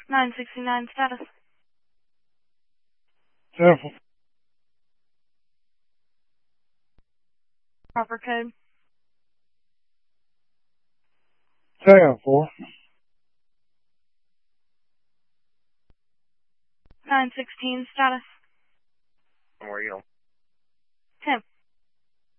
969 status. Careful. Proper code. Careful. 916 status. Where are you? 10.